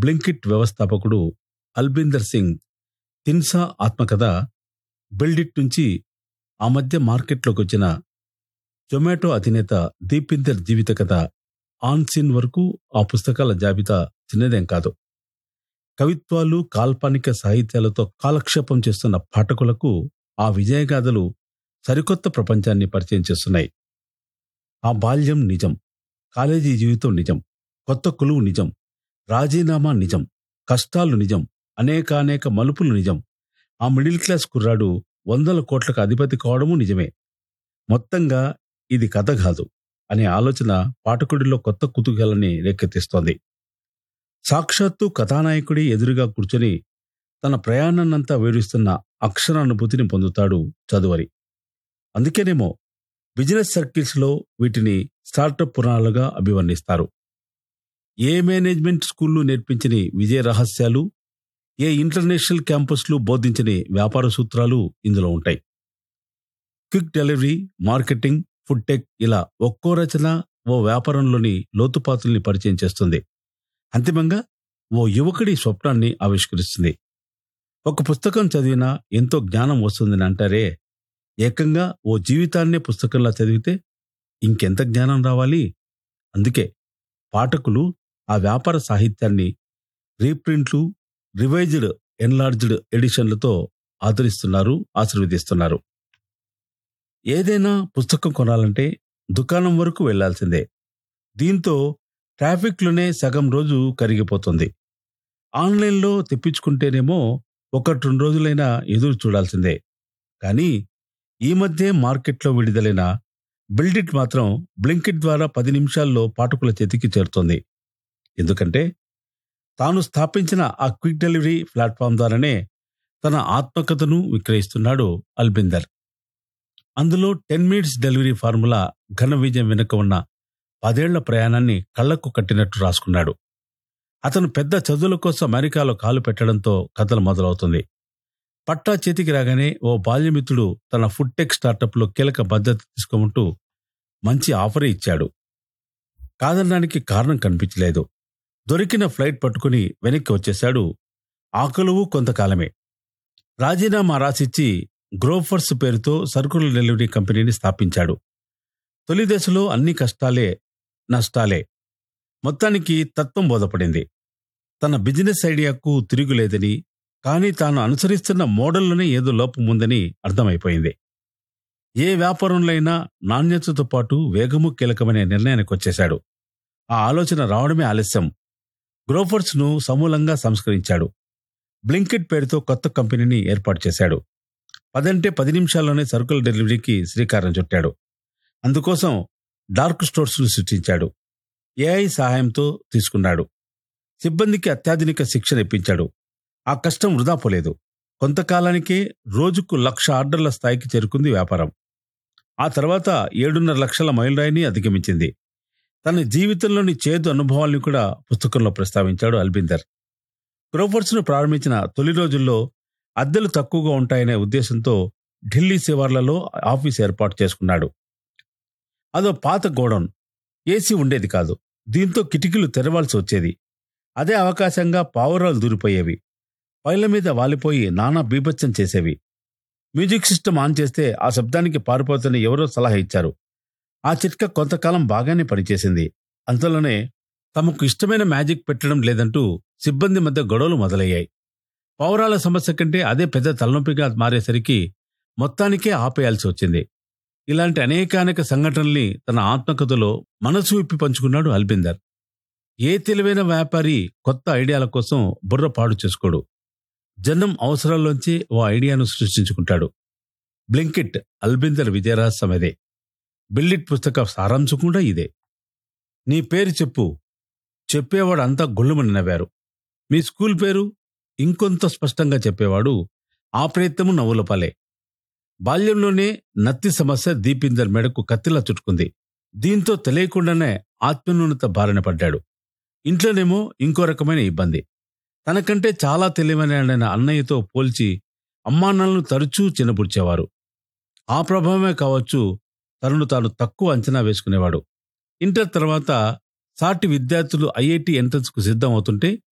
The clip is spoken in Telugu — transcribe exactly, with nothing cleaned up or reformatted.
బ్లింకిట్ వ్యవస్థాపకుడు అల్బిందర్ సింగ్ తిన్సా ఆత్మకథ బిల్డిట్ నుంచి ఆ మధ్య మార్కెట్లోకి వచ్చిన జొమాటో అధినేత దీపిందర్ జీవిత కథ ఆన్ సీన్ వరకు ఆ పుస్తకాల జాబితా చిన్నదేం కాదు. కవిత్వాలు, కాల్పనిక సాహిత్యాలతో కాలక్షేపం చేస్తున్న పాఠకులకు ఆ విజయగాథలు సరికొత్త ప్రపంచాన్ని పరిచయం చేస్తున్నాయి. ఆ బాల్యం నిజం, కాలేజీ జీవితం నిజం, కొత్త కొలువు నిజం, రాజీనామా నిజం, కష్టాలు నిజం, అనేకానేక మలుపులు నిజం, ఆ మిడిల్ క్లాస్ కుర్రాడు వందల కోట్లకు అధిపతి కావడము నిజమే. మొత్తంగా ఇది కథ కాదు అనే ఆలోచన పాఠకుడిలో కొత్త కుతూహలాన్ని రేకెత్తిస్తోంది. సాక్షాత్తు కథానాయకుడి ఎదురుగా కూర్చొని తన ప్రయాణాన్నంతా వివరిస్తున్న అక్షరానుభూతిని పొందుతాడు చదువరి. అందుకేనేమో బిజినెస్ సర్కిల్స్లో వీటిని స్టార్టప్ పురాణాలుగా అభివర్ణిస్తారు. ఏ మేనేజ్మెంట్ స్కూళ్లు నేర్పించని విజయ రహస్యాలు, ఏ ఇంటర్నేషనల్ క్యాంపస్లు బోధించని వ్యాపార సూత్రాలు ఇందులో ఉంటాయి. Quick delivery, marketing, food tech ఇలా ఒక్కో రచన ఓ వ్యాపారంలోని లోతుపాతుల్ని పరిచయం చేస్తుంది. అంతిమంగా ఓ యువకుడి స్వప్నాన్ని ఆవిష్కరిస్తుంది. ఒక పుస్తకం చదివినా ఎంతో జ్ఞానం వస్తుందని అంటారే, ఏకంగా ఓ జీవితాన్నే పుస్తకంలా చదివితే ఇంకెంత జ్ఞానం రావాలి. అందుకే పాఠకులు ఆ వ్యాపార సాహిత్యాన్ని రీప్రింట్లు, రివైజ్డ్, ఎన్లార్జ్డ్ ఎడిషన్లతో ఆదరిస్తున్నారు, ఆశీర్వదిస్తున్నారు. ఏదైనా పుస్తకం కొనాలంటే దుకాణం వరకు వెళ్లాల్సిందే. దీంతో ట్రాఫిక్లోనే సగం రోజు కరిగిపోతుంది. ఆన్లైన్లో తెప్పించుకుంటేనేమో ఒకటి రెండు రోజులైనా ఎదురు చూడాల్సిందే. కానీ ఈ మధ్య మార్కెట్లో విడుదలైన బిల్డిట్ మాత్రం బ్లింకిట్ ద్వారా పది నిమిషాల్లో పాఠకుల చేతికి చేరుతోంది. ఎందుకంటే తాను స్థాపించిన ఆ క్విక్ డెలివరీ ప్లాట్ఫామ్ ద్వారానే తన ఆత్మకథను విక్రయిస్తున్నాడు అల్బిందర్. అందులో టెన్ మినిట్స్ డెలివరీ ఫార్ములా ఘన విజయం వెనుక ఉన్న పదేళ్ల ప్రయాణాన్ని కళ్లకు కట్టినట్టు రాసుకున్నాడు. అతను పెద్ద చదువుల కోసం అమెరికాలో కాలు పెట్టడంతో కథలు మొదలవుతుంది. పట్టా చేతికి రాగానే ఓ బాల్యమిత్రుడు తన ఫుడ్ టెక్ స్టార్టప్లో కీలక బాధ్యత తీసుకోమంటూ మంచి ఆఫరే ఇచ్చాడు. కాదనడానికి కారణం కనిపించలేదు. దొరికిన ఫ్లైట్ పట్టుకుని వెనక్కి వచ్చేశాడు. ఆకలువు కొంతకాలమే. రాజీనామా రాసిచ్చి గ్రోఫర్స్ పేరుతో సరుకుల డెలివరీ కంపెనీని స్థాపించాడు. తొలి దశలో అన్ని కష్టాలే, నష్టాలే. మొత్తానికి తత్వం బోధపడింది. తన బిజినెస్ ఐడియాకు తిరుగులేదని, కానీ తాను అనుసరిస్తున్న మోడల్లోనే ఏదో లోపం ఉందని అర్థమైపోయింది. ఏ వ్యాపారంలో అయినా నాణ్యతతో పాటు వేగము కీలకమనే నిర్ణయానికి వచ్చేశాడు. ఆ ఆలోచన రావడమే ఆలస్యం. గ్రోఫర్స్ ను సమూలంగా సంస్కరించాడు. బ్లింకిట్ పేరుతో కొత్త కంపెనీని ఏర్పాటు చేశాడు. పదంటే పది నిమిషాల్లోనే సరుకుల డెలివరీకి శ్రీకారం చుట్టాడు. అందుకోసం డార్క్ స్టోర్స్ ను సృష్టించాడు. ఏఐ సహాయంతో తీసుకున్నాడు. సిబ్బందికి అత్యాధునిక శిక్షణ ఇప్పించాడు. ఆ కష్టం వృధా పోలేదు. కొంతకాలానికే రోజుకు లక్ష ఆర్డర్ల స్థాయికి చేరుకుంది వ్యాపారం. ఆ తర్వాత ఏడున్నర లక్షల మైలురాయిని అధిగమించింది. తన జీవితంలోని చేదు అనుభవాల్ని కూడా పుస్తకంలో ప్రస్తావించాడు అల్బిందర్. గ్రోఫర్స్ ను ప్రారంభించిన తొలి రోజుల్లో అద్దెలు తక్కువగా ఉంటాయనే ఉద్దేశంతో ఢిల్లీ శివార్లలో ఆఫీస్ ఏర్పాటు చేసుకున్నాడు. అదో పాత గోడౌన్, ఏసీ ఉండేది కాదు. దీంతో కిటికీలు తెరవాల్సి వచ్చేది. అదే అవకాశంగా పావురాలు దూరిపోయేవి. పైల మీద వాలిపోయి నానా బీభత్సం చేసేవి. మ్యూజిక్ సిస్టమ్ ఆన్ చేస్తే ఆ శబ్దానికి పారిపోతని ఎవరో సలహా ఇచ్చారు. ఆ చిట్కా కొంతకాలం బాగానే పనిచేసింది. అంతలోనే తమకు ఇష్టమైన మ్యాజిక్ పెట్టడం లేదంటూ సిబ్బంది మధ్య గొడవలు మొదలయ్యాయి. పౌరాల సమస్య కంటే అదే పెద్ద తలనొప్పిగా మారేసరికి మొత్తానికే ఆపేయాల్సి వచ్చింది. ఇలాంటి అనేకానేక సంఘటనల్ని తన ఆత్మకథలో మనసు విప్పి పంచుకున్నాడు అల్బిందర్. ఏ తెలివైన వ్యాపారి కొత్త ఐడియాల కోసం బుర్ర పాడు చేసుకోడు. జనం అవసరాల్లోంచి ఓ ఐడియాను సృష్టించుకుంటాడు. బ్లింకిట్ అల్బిందర్ విజయరహస్యం అదే. బిల్డిట్ పుస్తక సారాంశం కూడా ఇదే. నీ పేరు చెప్పు, చెప్పేవాడు అంతా గొల్లుమని నవ్వారు. మీ స్కూల్ పేరు ఇంకొంత స్పష్టంగా చెప్పేవాడు ఆ ప్రయత్నము నవ్వులపాలే. బాల్యంలోనే నత్తి సమస్య దీపిందర్ మెడకు కత్తిలా చుట్టుకుంది. దీంతో తెలియకుండానే ఆత్మన్యూనత బారిన పడ్డాడు. ఇంట్లోనేమో ఇంకో రకమైన ఇబ్బంది. తనకంటే చాలా తెలివైన అన్నయ్యతో పోల్చి అమ్మానాన్నలను తరచూ చిన్నబుడ్చేవారు. ఆ ప్రభావమే కావచ్చు, తనను తాను తక్కువ అంచనా వేసుకునేవాడు. ఇంటర్ తర్వాత సాటి విద్యార్థులు ఐఐటి ఎంట్రన్స్ కు సిద్ధం అవుతుంటే